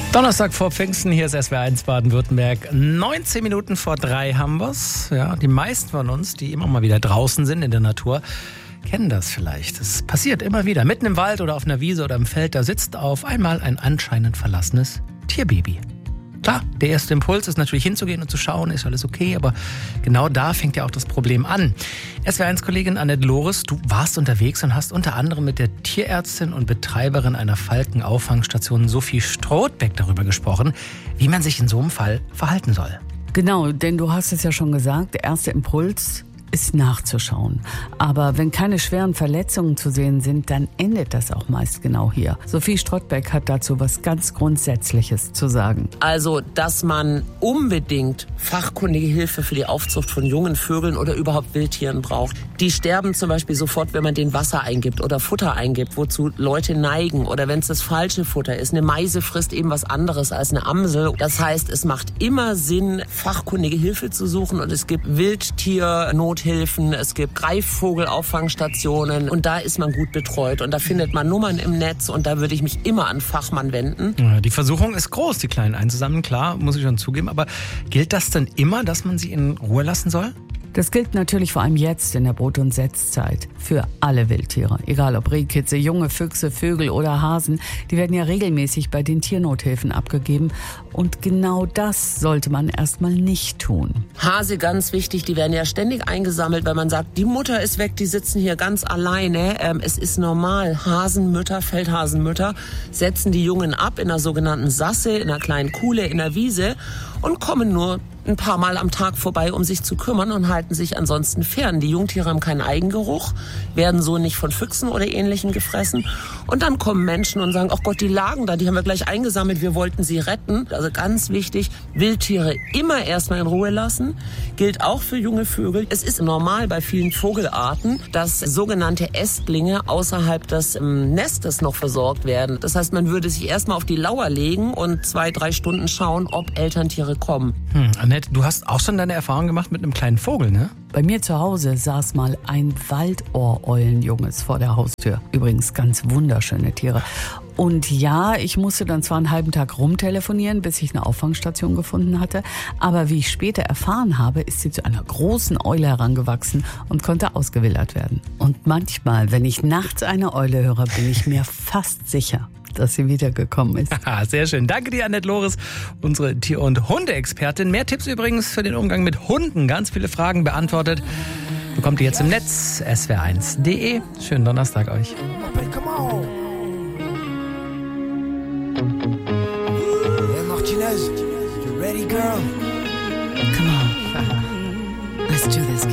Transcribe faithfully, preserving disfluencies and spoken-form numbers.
Donnerstag vor Pfingsten, hier ist S W R eins Baden-Württemberg. neunzehn Minuten vor drei haben wir's. Ja, die meisten von uns, die immer mal wieder draußen sind in der Natur, kennen das vielleicht. Es passiert immer wieder. Mitten im Wald oder auf einer Wiese oder im Feld, da sitzt auf einmal ein anscheinend verlassenes Tierbaby. Klar, der erste Impuls ist natürlich hinzugehen und zu schauen, ist alles okay, aber genau da fängt ja auch das Problem an. S W R eins-Kollegin Annette Loris, du warst unterwegs und hast unter anderem mit der Tierärztin und Betreiberin einer Falkenauffangstation Sophie Strothbeck darüber gesprochen, wie man sich in so einem Fall verhalten soll. Genau, denn du hast es ja schon gesagt, der erste Impuls ist nachzuschauen. Aber wenn keine schweren Verletzungen zu sehen sind, dann endet das auch meist genau hier. Sophie Strothbeck hat dazu was ganz Grundsätzliches zu sagen. Also, dass man unbedingt fachkundige Hilfe für die Aufzucht von jungen Vögeln oder überhaupt Wildtieren braucht. Die sterben zum Beispiel sofort, wenn man den Wasser eingibt oder Futter eingibt, wozu Leute neigen. Oder wenn es das falsche Futter ist. Eine Meise frisst eben was anderes als eine Amsel. Das heißt, es macht immer Sinn, fachkundige Hilfe zu suchen. Und es gibt Wildtiernot Hilfen, es gibt Greifvogelauffangsstationen und da ist man gut betreut und da findet man Nummern im Netz und da würde ich mich immer an Fachmann wenden. Ja, die Versuchung ist groß, die Kleinen einzusammeln, klar, muss ich schon zugeben, aber gilt das denn immer, dass man sie in Ruhe lassen soll? Das gilt natürlich vor allem jetzt in der Brut- und Setzzeit für alle Wildtiere. Egal ob Rehkitze, junge Füchse, Vögel oder Hasen, die werden ja regelmäßig bei den Tiernothilfen abgegeben. Und genau das sollte man erstmal nicht tun. Hase, ganz wichtig, die werden ja ständig eingesammelt, weil man sagt, die Mutter ist weg, die sitzen hier ganz alleine. Ähm, es ist normal, Hasenmütter, Feldhasenmütter setzen die Jungen ab in einer sogenannten Sasse, in einer kleinen Kuhle, in einer Wiese und kommen nur ein paar Mal am Tag vorbei, um sich zu kümmern und halten sich ansonsten fern. Die Jungtiere haben keinen Eigengeruch, werden so nicht von Füchsen oder Ähnlichem gefressen. Und dann kommen Menschen und sagen, ach Gott, die lagen da, die haben wir gleich eingesammelt, wir wollten sie retten. Also ganz wichtig, Wildtiere immer erstmal in Ruhe lassen. Gilt auch für junge Vögel. Es ist normal bei vielen Vogelarten, dass sogenannte Ästlinge außerhalb des ähm, Nestes noch versorgt werden. Das heißt, man würde sich erstmal auf die Lauer legen und zwei, drei Stunden schauen, ob Elterntiere kommen. Hm, Annette, du hast auch schon deine Erfahrung gemacht mit einem kleinen Vogel, ne? Bei mir zu Hause saß mal ein Waldohreulenjunges vor der Haustür. Übrigens ganz wunderschöne Tiere. Und ja, ich musste dann zwar einen halben Tag rumtelefonieren, bis ich eine Auffangstation gefunden hatte, aber wie ich später erfahren habe, ist sie zu einer großen Eule herangewachsen und konnte ausgewildert werden. Und manchmal, wenn ich nachts eine Eule höre, bin ich mir fast sicher, dass sie wiedergekommen ist. Sehr schön. Danke dir, Annette Loris, unsere Tier- und Hundeexpertin. Mehr Tipps übrigens für den Umgang mit Hunden. Ganz viele Fragen beantwortet bekommt ihr jetzt im Netz, S W R eins punkt de. Schönen Donnerstag euch. Hey Martinez, you ready, girl? Come on. Let's do this.